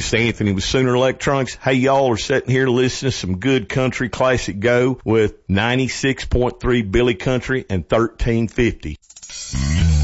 This is Anthony with Sooner Electronics. Hey, y'all are sitting here listening to some good country classic go with 96.3 Billy Country and 1350.